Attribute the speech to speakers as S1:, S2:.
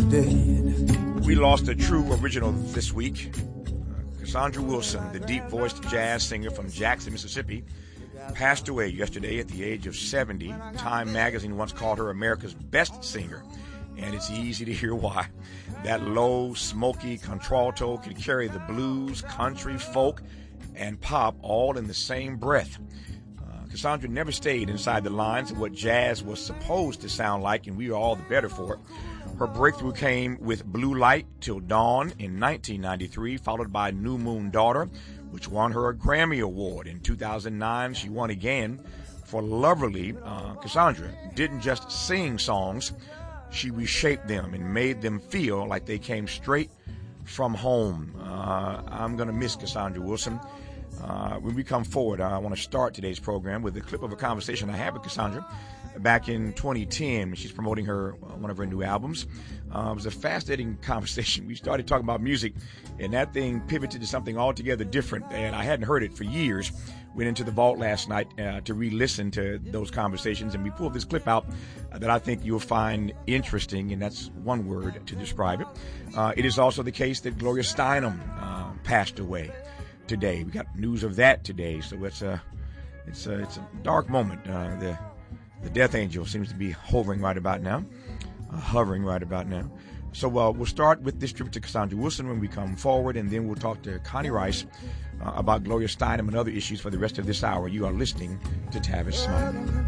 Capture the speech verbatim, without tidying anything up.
S1: dead.
S2: We lost a true original this week. Uh, Cassandra Wilson, the deep-voiced jazz singer from Jackson, Mississippi, passed away yesterday at the age of seventy. Time magazine once called her America's best singer, and it's easy to hear why. That low, smoky contralto could carry the blues, country, folk, and pop all in the same breath. Uh, Cassandra never stayed inside the lines of what jazz was supposed to sound like, and we are all the better for it. Her breakthrough came with Blue Light Till Dawn in nineteen ninety-three, followed by New Moon Daughter, which won her a Grammy Award. In two thousand nine, she won again for Loverly. Uh, Cassandra didn't just sing songs, she reshaped them and made them feel like they came straight from home. Uh, I'm going to miss Cassandra Wilson. Uh, when we come forward, I want to start today's program with a clip of a conversation I had with Cassandra back in twenty ten. She's promoting her uh, one of her new albums. Uh, it was a fascinating conversation. We started talking about music, and that thing pivoted to something altogether different, and I hadn't heard it for years. Went into the vault last night uh, to re-listen to those conversations, and we pulled this clip out uh, that I think you'll find interesting, and that's one word to describe it. Uh, it is also the case that Gloria Steinem uh, passed away today. We got news of that today, so it's a it's a, it's a dark moment. Uh, the the death angel seems to be hovering right about now, uh, hovering right about now. So uh, we'll start with this tribute to Cassandra Wilson when we come forward, and then we'll talk to Connie Rice uh, about Gloria Steinem and other issues for the rest of this hour. You are listening to Tavis Smiley.